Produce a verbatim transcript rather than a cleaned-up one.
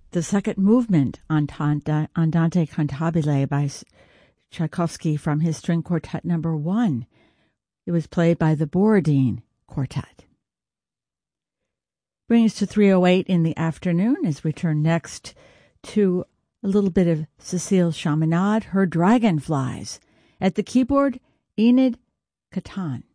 the second movement, Andante, Andante Cantabile by Tchaikovsky from his String Quartet number one. It was played by the Borodin Quartet. Brings us to three oh eight in the afternoon as we turn next to a little bit of Cécile Chaminade, her Dragonflies. At the keyboard, Enid Catan.